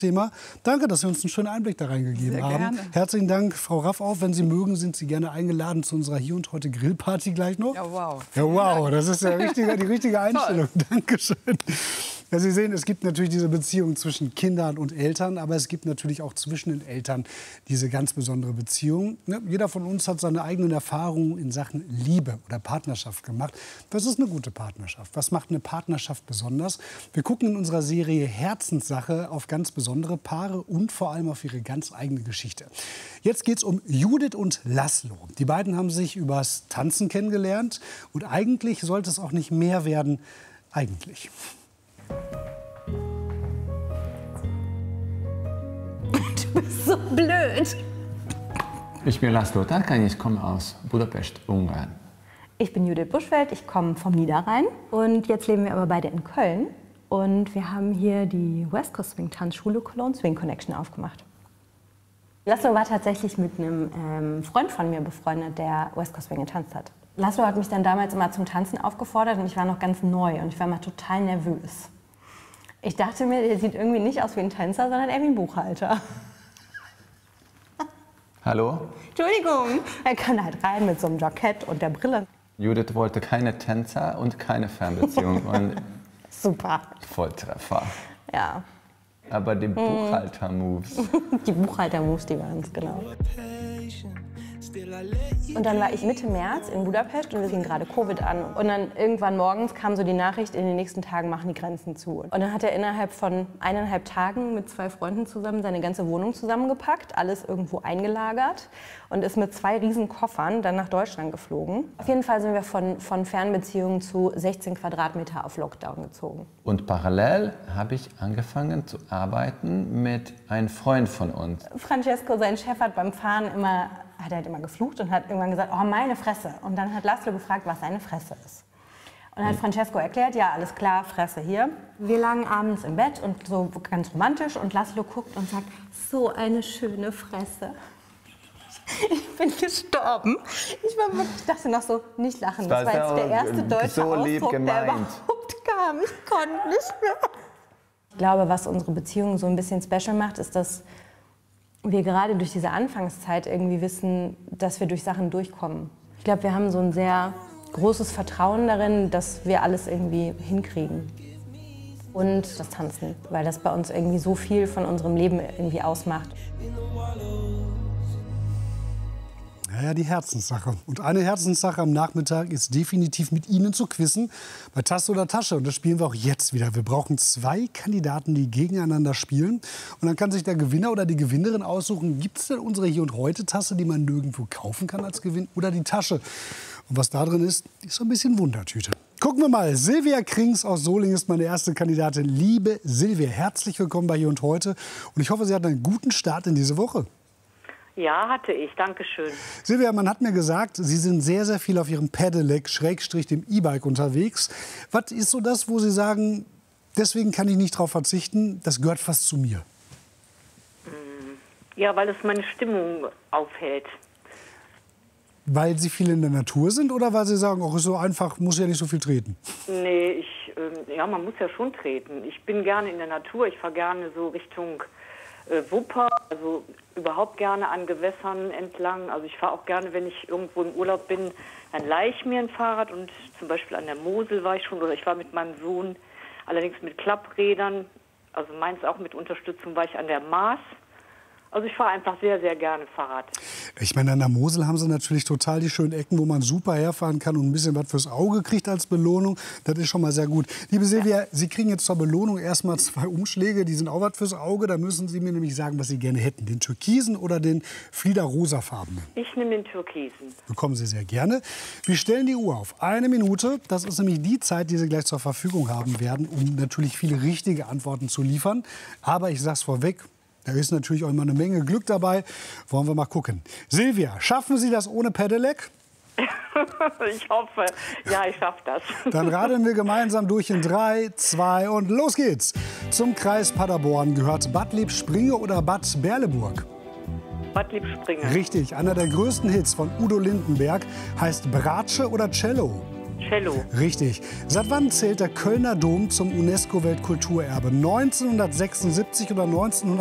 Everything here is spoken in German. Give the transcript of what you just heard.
Thema. Danke, dass Sie uns einen schönen Einblick da reingegeben Sehr haben. gerne. Herzlichen Dank, Frau Raffauf. Wenn Sie mögen, sind Sie gerne eingeladen zu unserer Hier und Heute Grillparty gleich noch. Ja, wow. Ja, wow, das ist ja die richtige Einstellung. Dankeschön. Ja, Sie sehen, es gibt natürlich diese Beziehung zwischen Kindern und Eltern, aber es gibt natürlich auch zwischen den Eltern diese ganz besondere Beziehung. Jeder von uns hat seine eigenen Erfahrungen in Sachen Liebe oder Partnerschaft gemacht. Was ist eine gute Partnerschaft? Was macht eine Partnerschaft besonders? Wir gucken in unserer Serie Herzenssache auf ganz besondere Paare und vor allem auf ihre ganz eigene Geschichte. Jetzt geht es um Judith und Laszlo. Die beiden haben sich übers Tanzen kennengelernt und eigentlich sollte es auch nicht mehr werden. Eigentlich. Du bist so blöd. Ich bin Laszlo Tarkany, ich komme aus Budapest, Ungarn. Ich bin Judith Buschfeld, ich komme vom Niederrhein. Und jetzt leben wir aber beide in Köln. Und wir haben hier die West Coast Swing Tanzschule Cologne Swing Connection aufgemacht. Laszlo war tatsächlich mit einem Freund von mir befreundet, der West Coast Swing getanzt hat. Laszlo hat mich dann damals immer zum Tanzen aufgefordert und ich war noch ganz neu und ich war immer total nervös. Ich dachte mir, der sieht irgendwie nicht aus wie ein Tänzer, sondern eher wie ein Buchhalter. Hallo? Entschuldigung, er kam halt rein mit so einem Jackett und der Brille. Judith wollte keine Tänzer und keine Fernbeziehung. Und Super. Volltreffer. Ja. Aber die Buchhalter-Moves. Die Buchhalter-Moves, die waren es, genau. Und dann war ich Mitte März in Budapest und wir fingen gerade Covid an. Und dann irgendwann morgens kam so die Nachricht, in den nächsten Tagen machen die Grenzen zu. Und dann hat er innerhalb von 1,5 Tagen mit 2 Freunden zusammen seine ganze Wohnung zusammengepackt, alles irgendwo eingelagert und ist mit 2 riesen Koffern dann nach Deutschland geflogen. Auf jeden Fall sind wir von Fernbeziehungen zu 16 Quadratmeter auf Lockdown gezogen. Und parallel habe ich angefangen zu arbeiten mit einem Freund von uns. Francesco, sein Chef, hat beim Fahren immer geflucht und hat irgendwann gesagt, oh, meine Fresse. Und dann hat Laszlo gefragt, was seine Fresse ist. Und dann hat Francesco erklärt, ja, alles klar, Fresse hier. Wir lagen abends im Bett und so ganz romantisch und Laszlo guckt und sagt, so eine schöne Fresse. Ich bin gestorben. Ich dachte noch so, nicht lachen. Das war jetzt der erste deutsche Ausdruck, der überhaupt kam. Ich konnte nicht mehr. Ich glaube, was unsere Beziehung so ein bisschen special macht, ist, dass wir gerade durch diese Anfangszeit irgendwie wissen, dass wir durch Sachen durchkommen. Ich glaube, wir haben so ein sehr großes Vertrauen darin, dass wir alles irgendwie hinkriegen. Und das Tanzen, weil das bei uns irgendwie so viel von unserem Leben irgendwie ausmacht. Ja, die Herzenssache. Und eine Herzenssache am Nachmittag ist definitiv mit Ihnen zu quizzen bei Tasse oder Tasche. Und das spielen wir auch jetzt wieder. Wir brauchen 2 Kandidaten, die gegeneinander spielen. Und dann kann sich der Gewinner oder die Gewinnerin aussuchen, gibt es denn unsere Hier und Heute Tasse, die man nirgendwo kaufen kann als Gewinn, oder die Tasche. Und was da drin ist so ein bisschen Wundertüte. Gucken wir mal. Silvia Krings aus Solingen ist meine erste Kandidatin. Liebe Silvia, herzlich willkommen bei Hier und Heute. Und ich hoffe, Sie hatten einen guten Start in diese Woche. Ja, hatte ich. Dankeschön. Silvia, man hat mir gesagt, Sie sind sehr, sehr viel auf Ihrem Pedelec, Schrägstrich dem E-Bike unterwegs. Was ist so das, wo Sie sagen, deswegen kann ich nicht darauf verzichten, das gehört fast zu mir? Ja, weil es meine Stimmung aufhält. Weil Sie viel in der Natur sind oder weil Sie sagen, auch ist so einfach, muss ja nicht so viel treten? Nee, ja, man muss ja schon treten. Ich bin gerne in der Natur. Ich fahre gerne so Richtung Wupper, also überhaupt gerne an Gewässern entlang. Also ich fahre auch gerne, wenn ich irgendwo im Urlaub bin, dann leihe ich mir ein Fahrrad. Und zum Beispiel an der Mosel war ich schon, oder ich war mit meinem Sohn, allerdings mit Klapprädern, also meins auch mit Unterstützung, war ich an der Maas. Also ich fahre einfach sehr, sehr gerne Fahrrad. Ich meine, an der Mosel haben Sie natürlich total die schönen Ecken, wo man super herfahren kann und ein bisschen was fürs Auge kriegt als Belohnung. Das ist schon mal sehr gut. Liebe Silvia, Sie kriegen jetzt zur Belohnung erstmal 2 Umschläge. Die sind auch was fürs Auge. Da müssen Sie mir nämlich sagen, was Sie gerne hätten. Den türkisen oder den Flieder-rosafarbenen? Ich nehme den türkisen. Bekommen Sie sehr gerne. Wir stellen die Uhr auf 1 Minute. Das ist nämlich die Zeit, die Sie gleich zur Verfügung haben werden, um natürlich viele richtige Antworten zu liefern. Aber ich sage es vorweg, da ist natürlich auch immer eine Menge Glück dabei. Wollen wir mal gucken. Silvia, schaffen Sie das ohne Pedelec? Ich hoffe. Ja, ich schaffe das. Dann radeln wir gemeinsam durch in 3, 2 und los geht's. Zum Kreis Paderborn gehört Bad Lippspringe oder Bad Berleburg? Bad Lippspringe. Richtig. Einer der größten Hits von Udo Lindenberg heißt Bratsche oder Cello? Cello. Richtig. Seit wann zählt der Kölner Dom zum UNESCO-Weltkulturerbe? 1976 oder 1900?